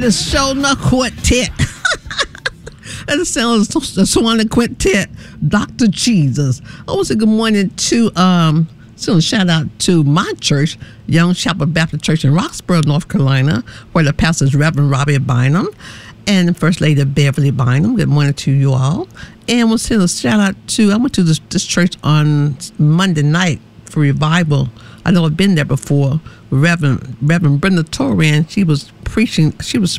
The Shona Quartet. That sounds the Swan Quartet. Dr. Jesus. I want to say good morning to so shout out to my church, Young Chapel Baptist Church in Roxborough, North Carolina, where the pastor is Reverend Robbie Bynum and First Lady Beverly Bynum. Good morning to you all. And we'll send a shout out to, I went to this church on Monday night for revival. I know I've been there before. Reverend Brenda Toran, she was preaching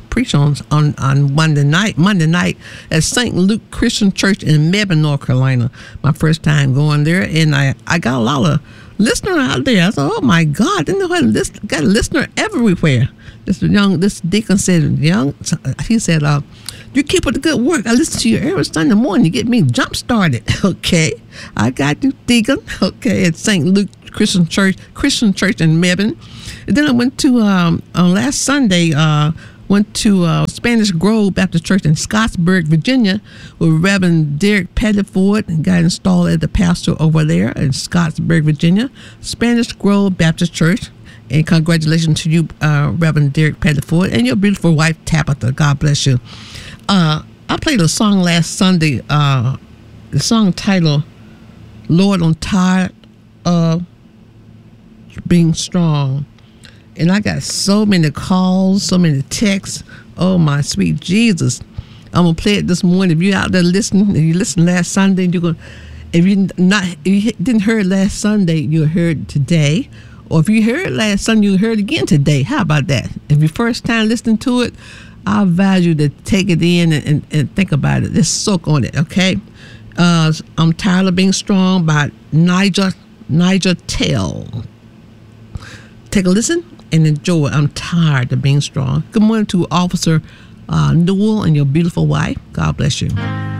on Monday night at St. Luke Christian Church in Mebane, North Carolina. My first time going there, and I got a lot of listeners out there. I thought, oh my God, I didn't know how to listen. Got a listener everywhere. This deacon said, he said, you keep up the good work. I listen to you every Sunday morning. You get me jump started. Okay, I got you, deacon. Okay, at St. Luke Christian Church in Mebane. And then I went to on last Sunday. Went to Spanish Grove Baptist Church in Scottsburg, Virginia, with Reverend Derek Pettiford, and got installed as the pastor over there in Scottsburg, Virginia. Spanish Grove Baptist Church. And congratulations to you, Reverend Derek Pettiford, and your beautiful wife, Tabitha. God bless you. I played a song last Sunday, the song titled, Lord, I'm Tired of Being Strong. And I got so many calls, so many texts. Oh, my sweet Jesus. I'm going to play it this morning. If you're out there listening, and you listened last Sunday, if you didn't hear it last Sunday, you heard it today. Or if you heard it last Sunday, you heard it again today. How about that? If your first time listening to it, I advise you to take it in and think about it. Just soak on it, okay? I'm Tired of Being Strong by Nigel Tell. Take a listen and enjoy. I'm tired of being strong. Good morning to Officer Newell and your beautiful wife. God bless you.